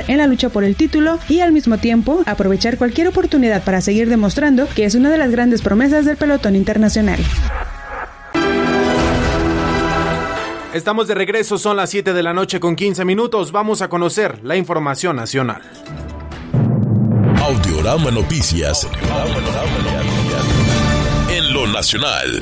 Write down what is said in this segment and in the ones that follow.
en la lucha por el título y al mismo tiempo aprovechar cualquier oportunidad para seguir demostrando que es una de las grandes promesas del pelotón internacional. Estamos de regreso, son las 7 de la noche con 15 minutos. Vamos a conocer la información nacional. Audiorama Noticias. En lo nacional.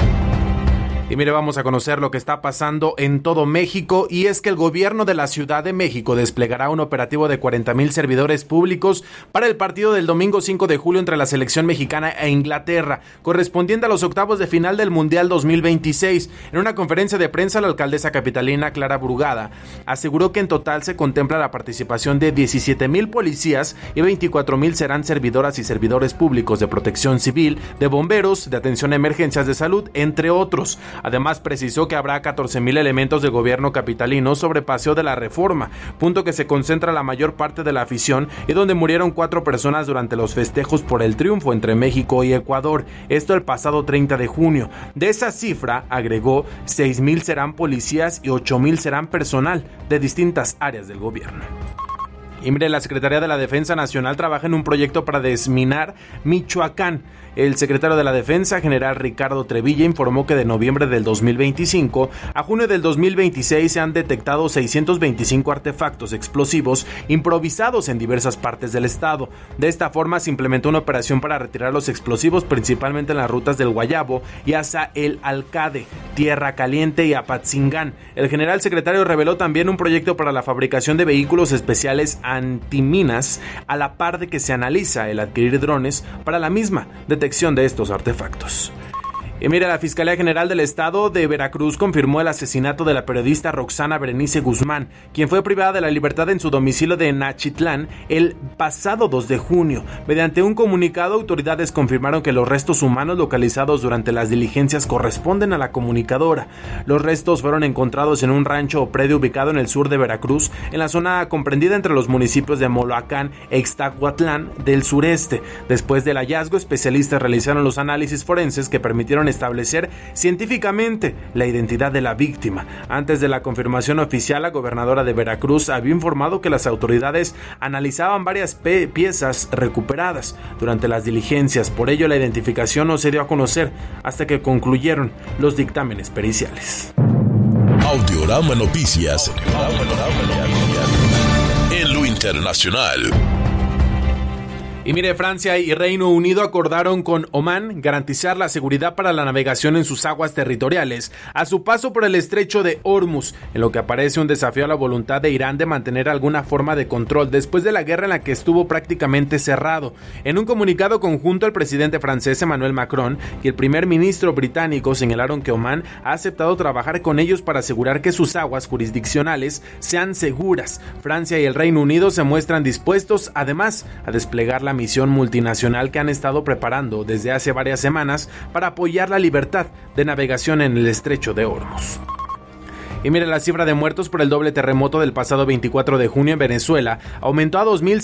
Y mire, vamos a conocer lo que está pasando en todo México, y es que el gobierno de la Ciudad de México desplegará un operativo de 40,000 servidores públicos para el partido del domingo 5 de julio entre la selección mexicana e Inglaterra, correspondiente a los octavos de final del Mundial 2026. En una conferencia de prensa, la alcaldesa capitalina Clara Brugada aseguró que en total se contempla la participación de 17,000 policías y 24,000 serán servidoras y servidores públicos de protección civil, de bomberos, de atención a emergencias de salud, entre otros. Además, precisó que habrá 14,000 elementos del gobierno capitalino sobre Paseo de la Reforma, punto que se concentra la mayor parte de la afición y donde murieron 4 personas durante los festejos por el triunfo entre México y Ecuador, esto el pasado 30 de junio. De esa cifra, agregó, 6,000 serán policías y 8,000 serán personal de distintas áreas del gobierno. Y mire, la Secretaría de la Defensa Nacional trabaja en un proyecto para desminar Michoacán. El secretario de la Defensa, general Ricardo Trevilla, informó que de noviembre del 2025 a junio del 2026 se han detectado 625 artefactos explosivos improvisados en diversas partes del estado. De esta forma se implementó una operación para retirar los explosivos, principalmente en las rutas del Guayabo y hacia el Alcade, Tierra Caliente y Apatzingán. El general secretario reveló también un proyecto para la fabricación de vehículos especiales antiminas, a la par de que se analiza el adquirir drones para la misma detección de estos artefactos. Y mira, la Fiscalía General del Estado de Veracruz confirmó el asesinato de la periodista Roxana Berenice Guzmán, quien fue privada de la libertad en su domicilio de Nachitlán el pasado 2 de junio. Mediante un comunicado, autoridades confirmaron que los restos humanos localizados durante las diligencias corresponden a la comunicadora. Los restos fueron encontrados en un rancho o predio ubicado en el sur de Veracruz, en la zona comprendida entre los municipios de Moloacán e Ixtahuatlán del sureste. Después del hallazgo, especialistas realizaron los análisis forenses que permitieron establecer científicamente la identidad de la víctima. Antes de la confirmación oficial, la gobernadora de Veracruz había informado que las autoridades analizaban varias piezas recuperadas durante las diligencias. Por ello, la identificación no se dio a conocer hasta que concluyeron los dictámenes periciales. Audiorama Noticias. En lo internacional. Y mire, Francia y Reino Unido acordaron con Omán garantizar la seguridad para la navegación en sus aguas territoriales a su paso por el estrecho de Hormuz, en lo que aparece un desafío a la voluntad de Irán de mantener alguna forma de control después de la guerra en la que estuvo prácticamente cerrado. En un comunicado conjunto, el presidente francés Emmanuel Macron y el primer ministro británico señalaron que Omán ha aceptado trabajar con ellos para asegurar que sus aguas jurisdiccionales sean seguras. Francia y el Reino Unido se muestran dispuestos, además, a desplegar la misión multinacional que han estado preparando desde hace varias semanas para apoyar la libertad de navegación en el estrecho de Hormuz. Y mire, la cifra de muertos por el doble terremoto del pasado 24 de junio en Venezuela aumentó a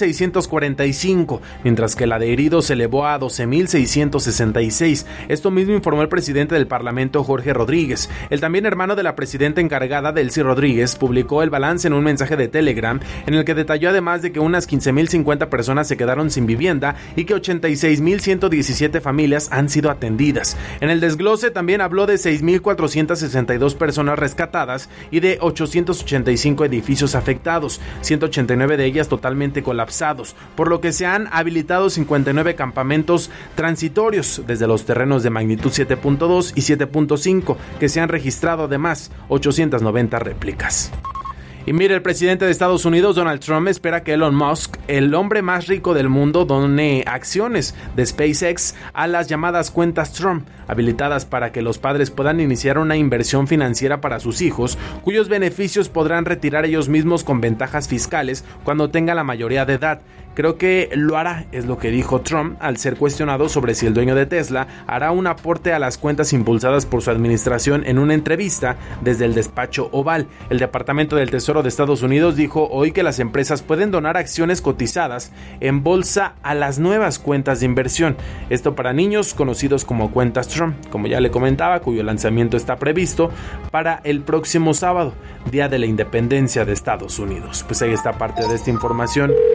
2,645, mientras que la de heridos se elevó a 12,666. Esto mismo informó el presidente del Parlamento, Jorge Rodríguez. El también hermano de la presidenta encargada, Delcy Rodríguez, publicó el balance en un mensaje de Telegram, en el que detalló además de que unas 15,050 personas se quedaron sin vivienda y que 86,117 familias han sido atendidas. En el desglose también habló de 6,462 personas rescatadas y de 885 edificios afectados, 189 de ellas totalmente colapsados, por lo que se han habilitado 59 campamentos transitorios desde los terrenos de magnitud 7.2 y 7.5, que se han registrado además 890 réplicas. Y mire, el presidente de Estados Unidos, Donald Trump, espera que Elon Musk, el hombre más rico del mundo, done acciones de SpaceX a las llamadas cuentas Trump, habilitadas para que los padres puedan iniciar una inversión financiera para sus hijos, cuyos beneficios podrán retirar ellos mismos con ventajas fiscales cuando tenga la mayoría de edad. Creo que lo hará, es lo que dijo Trump al ser cuestionado sobre si el dueño de Tesla hará un aporte a las cuentas impulsadas por su administración en una entrevista desde el despacho Oval. El Departamento del Tesoro de Estados Unidos dijo hoy que las empresas pueden donar acciones cotizadas en bolsa a las nuevas cuentas de inversión. Esto para niños conocidos como cuentas Trump, como ya le comentaba, cuyo lanzamiento está previsto para el próximo sábado, Día de la Independencia de Estados Unidos. Pues ahí está parte de esta información.